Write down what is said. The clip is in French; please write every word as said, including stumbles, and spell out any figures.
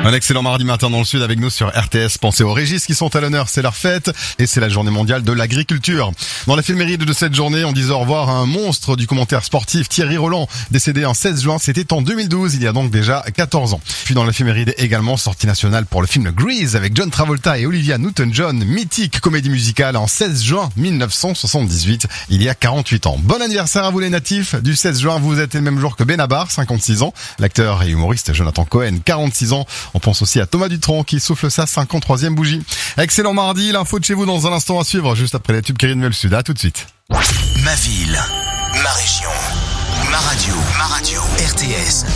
Un excellent mardi matin dans le sud avec nous sur R T S. Pensez aux Régis qui sont à l'honneur, c'est leur fête et c'est la journée mondiale de l'agriculture. Dans l'éphéméride de cette journée, on disait au revoir à un monstre du commentaire sportif, Thierry Roland, décédé un seize juin, c'était en deux mille douze, il y a donc déjà quatorze ans. Puis dans l'éphéméride également, sortie nationale pour le film Grease avec John Travolta et Olivia Newton-John, mythique comédie musicale en seize juin mille neuf cent soixante-dix-huit, il y a quarante-huit ans. Bon anniversaire à vous les natifs du seize juin, vous êtes le même jour que Benabar, cinquante-six ans, l'acteur et humoriste Jonathan Cohen, quarante-six ans. On pense aussi à Thomas Dutronc qui souffle sa cinquante-troisième bougie. Excellent mardi, l'info de chez vous dans un instant à suivre, juste après les tubes qui rythment le sud. À tout de suite. Ma ville, ma région, ma radio, ma radio, R T S.